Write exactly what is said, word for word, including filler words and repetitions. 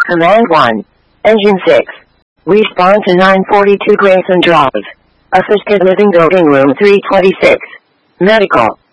Command one. Engine six. Respond to nine forty-two Grayson Drive. Assisted Living Building Room three twenty-six. Medical.